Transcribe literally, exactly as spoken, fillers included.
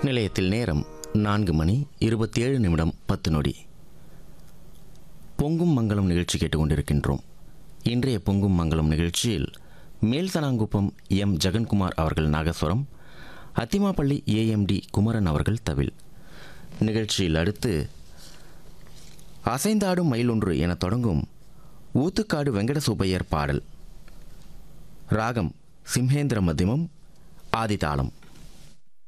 நிலையத்தில் நேரம் நான்கு மணி இருபத்தி ஏழு நிமிடம் பத்து நொடி. பொங்கும் மங்களம் நிகழ்ச்சி கேட்டுக்கொண்டிருக்கின்றோம். இன்றைய பொங்கும் மங்களம் நிகழ்ச்சியில் மேல்தனாங்குப்பம் எம் ஜெகன்குமார் அவர்கள் நாகஸ்வரம், அத்திமாப்பள்ளி ஏஎம்டி குமரன் அவர்கள் தவில். நிகழ்ச்சியில் அடுத்து அசைந்தாடும் மயிலொன்று என தொடங்கும் ஊத்துக்காடு வெங்கட சுப்பையர் பாடல். ராகம் சிம்ஹேந்திர மத்தியமம், ஆதிதாளம்.